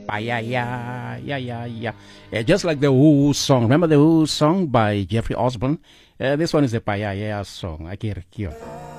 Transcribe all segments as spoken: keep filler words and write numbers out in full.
Ba ya ya ya ya ya. Uh, just like the Who song. Remember the Who song by Jeffrey Osborne? Uh, this one is a Ba ya ya song. I can't hear.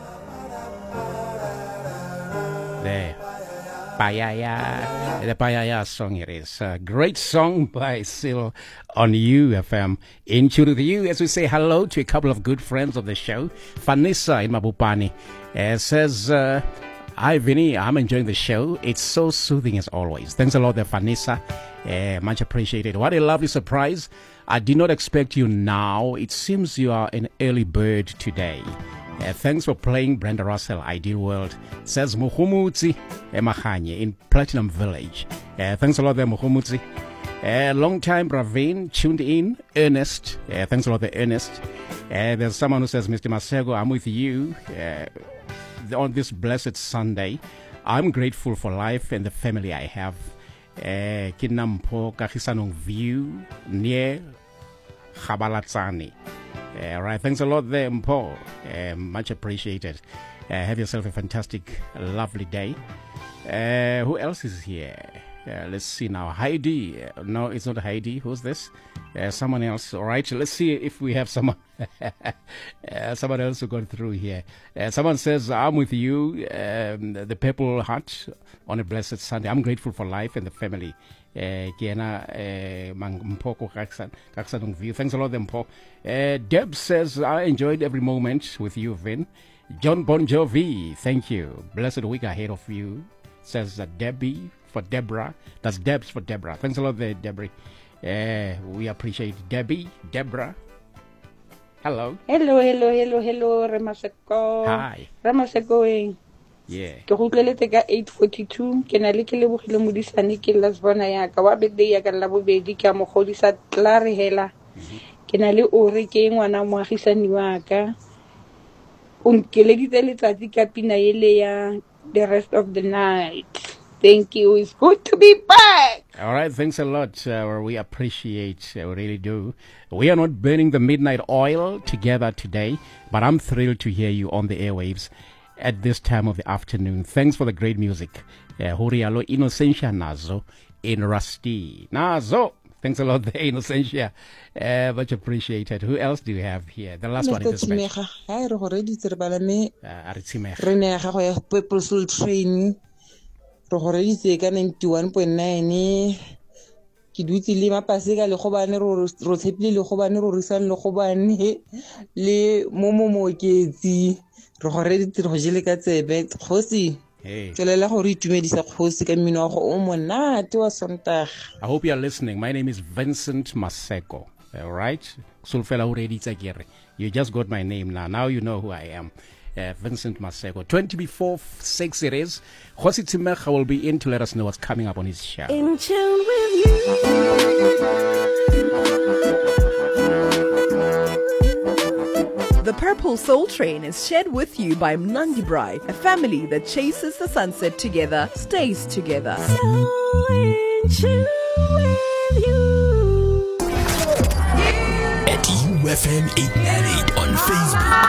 There. Ba ya ya. The Ba ya ya song it is. A great song by Sil on U F M. In tune with you as we say hello to a couple of good friends of the show. Vanessa in Mabopane uh, says, uh, hi Vinny, I'm enjoying the show. It's so soothing as always. Thanks a lot there, Vanessa. Uh, much appreciated. What a lovely surprise. I did not expect you now. It seems you are an early bird today. Uh, thanks for playing Brenda Russell, Ideal World. Says Muhumutsi Emahanye in Platinum Village. Uh, thanks a lot there, Muhumutsi. Uh, long time, Ravine, tuned in. Ernest. Uh, thanks a lot there, Ernest. Uh, there's someone who says, Mister Masego, I'm with you uh, on this blessed Sunday. I'm grateful for life and the family I have. Kinampo Kahisanong View near Khabalatsani. All right, thanks a lot there, Mpo. Uh, much appreciated. Uh, have yourself a fantastic, lovely day. Uh, who else is here? Uh, let's see now. Heidi. Uh, no, it's not Heidi. Who's this? Uh, someone else. All right, let's see if we have someone uh, someone else who got through here. Uh, someone says, I'm with you, um, the Purple Heart on a blessed Sunday. I'm grateful for life and the family. Uh, Thanks a lot, Mpo. Uh, Deb says, I enjoyed every moment with you, Vin. John Bon Jovi, thank you. Blessed week ahead of you, says uh, Debbie for Deborah. That's Debs for Deborah. Thanks a lot there, Deborah. Uh, we appreciate Debbie, Deborah. Hello. Hello, hello, hello, hello, Ramaseko. Hi. Ramaseko. Yeah. Ke go tleletse ka eight forty-two ke na le ke lebogile modisane ke la bona ya ka wa birthday ya ka la bobedi ke mo godisa Clare hela ke na le ore ke ngwana moagisani wa ka o nkeleditse letsatsi ka pina ele ya the rest of the night. Thank you. It's good to be back. All right, thanks a lot. Uh, we appreciate, uh, we really do. We are not burning the midnight oil together today, but I'm thrilled to hear you on the airwaves at this time of the afternoon. Thanks for the great music. Horialo Innocentia Nazo in Rusty. Nazo. Thanks a lot there, Innocentia. Uh, much appreciated. Who else do you have here? The last one is special. Hi, Rohoredi Uh, Aritsimecha. Rene ha Purposeful Train. Rohoredi ka ninety-one point nine. Ke dutse le mapase ka le go bane ro ro tshepile le go bane ro risang le go bane le momo moketsi ro gore di tiro jele ka tsebe khosi Hey. tselela go re itumedisa khosi ka mmino wa go o monate wa Sontaga. I hope you are listening. My name is Vincent Maseko. All right? Sulfela ureditsa kere. You just got my name now. Now you know who I am. Uh, Vincent Maseko. twenty before six it is. Khosi Tsimecha will be in to let us know what's coming up on his show. In tune with you. The Purple Soul Train is shared with you by Mnandi Brai, a family that chases the sunset together, stays together. So in tune with you. At U F M eight ninety-eight on Facebook.